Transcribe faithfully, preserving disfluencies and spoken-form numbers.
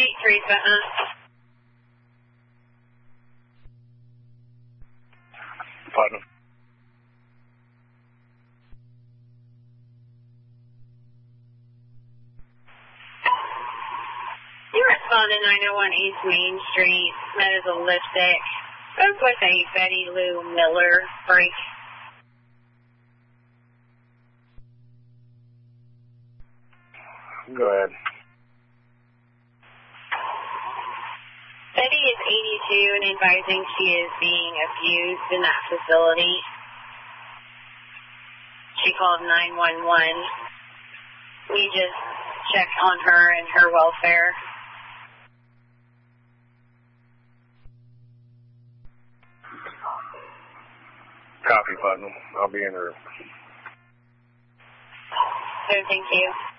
eight three, Putnam. Putnam. You respond to nine oh one East Main Street. That is a lipstick. Spoke with a Betty Lou Miller break. Go ahead. Betty is eighty-two and advising she is being abused in that facility. She called nine one one. We just checked on her and her welfare. Copy, Putnam. I'll be in the room. So thank you.